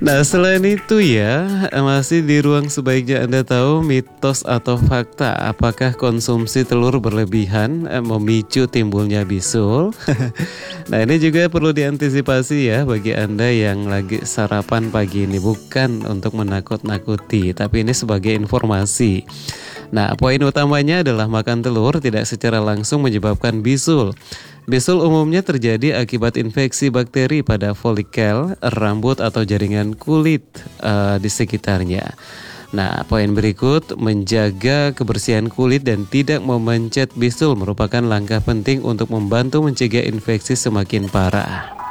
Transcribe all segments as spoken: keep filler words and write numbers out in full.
Nah, selain itu ya, masih di ruang sebaiknya Anda tahu mitos atau fakta. Apakah konsumsi telur berlebihan eh, memicu timbulnya bisul? Nah, ini juga perlu diantisipasi ya bagi Anda yang lagi sarapan pagi ini. Bukan untuk menakut-nakuti, tapi ini sebagai informasi. Nah, poin utamanya adalah makan telur tidak secara langsung menyebabkan bisul. Bisul umumnya terjadi akibat infeksi bakteri pada folikel, rambut atau jaringan kulit eh, di sekitarnya. Nah, poin berikut, menjaga kebersihan kulit dan tidak memencet bisul merupakan langkah penting untuk membantu mencegah infeksi semakin parah.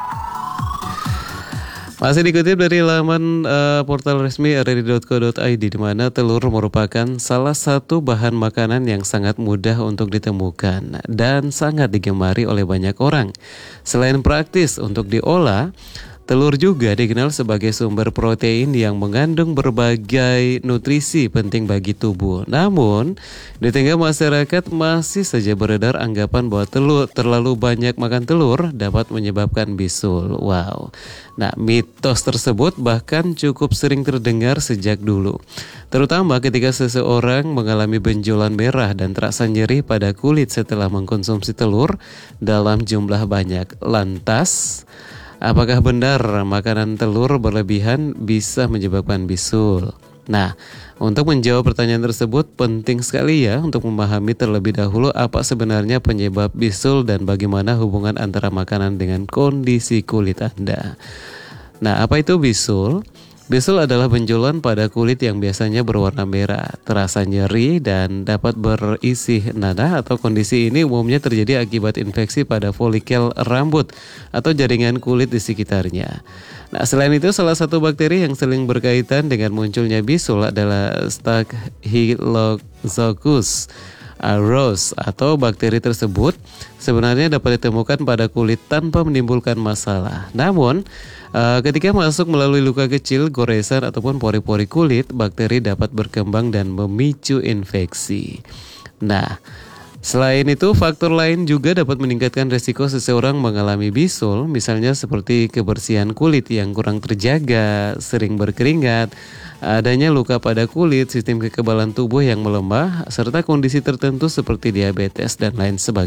Masih dikutip dari laman uh, portal resmi r r i dot co dot i d, di mana telur merupakan salah satu bahan makanan yang sangat mudah untuk ditemukan dan sangat digemari oleh banyak orang. Selain praktis untuk diolah, telur juga dikenal sebagai sumber protein yang mengandung berbagai nutrisi penting bagi tubuh. Namun, di tengah masyarakat masih saja beredar anggapan bahwa telur terlalu banyak makan telur dapat menyebabkan bisul. Wow. Nah, mitos tersebut bahkan cukup sering terdengar sejak dulu. Terutama ketika seseorang mengalami benjolan merah dan terasa nyeri pada kulit setelah mengkonsumsi telur dalam jumlah banyak. Lantas, apakah benar makanan telur berlebihan bisa menyebabkan bisul? Nah, untuk menjawab pertanyaan tersebut penting sekali ya untuk memahami terlebih dahulu apa sebenarnya penyebab bisul dan bagaimana hubungan antara makanan dengan kondisi kulit Anda. Nah, apa itu bisul? Bisul adalah benjolan pada kulit yang biasanya berwarna merah, terasa nyeri dan dapat berisi nanah, atau kondisi ini umumnya terjadi akibat infeksi pada folikel rambut atau jaringan kulit di sekitarnya. Nah, selain itu salah satu bakteri yang sering berkaitan dengan munculnya bisul adalah Staphylococcus aureus, atau bakteri tersebut sebenarnya dapat ditemukan pada kulit tanpa menimbulkan masalah. Namun, uh, ketika masuk melalui luka kecil, goresan ataupun pori-pori kulit, bakteri dapat berkembang dan memicu infeksi. Nah, selain itu, faktor lain juga dapat meningkatkan resiko seseorang mengalami bisul, misalnya seperti kebersihan kulit yang kurang terjaga, sering berkeringat, adanya luka pada kulit, sistem kekebalan tubuh yang melemah, serta kondisi tertentu seperti diabetes dan lain sebagainya.